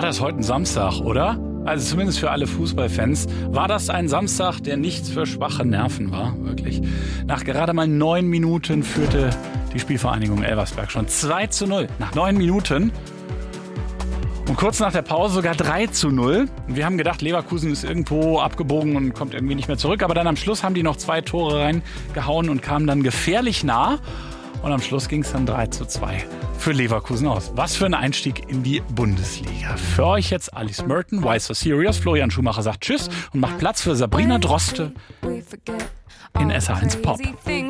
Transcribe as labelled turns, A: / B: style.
A: das heute ein Samstag, oder? Also zumindest für alle Fußballfans war das ein Samstag, der nichts für schwache Nerven war, wirklich. Nach gerade mal 9 Minuten führte die Spielvereinigung Elversberg schon 2:0. Nach 9 Minuten. Und kurz nach der Pause sogar 3:0. Wir haben gedacht, Leverkusen ist irgendwo abgebogen und kommt irgendwie nicht mehr zurück. Aber dann am Schluss haben die noch 2 Tore reingehauen und kamen dann gefährlich nah. Und am Schluss ging es dann 3:2 für Leverkusen aus. Was für ein Einstieg in die Bundesliga. Für euch jetzt Alice Merton, Why So Serious. Florian Schumacher sagt Tschüss und macht Platz für Sabrina Droste in SH1 Pop.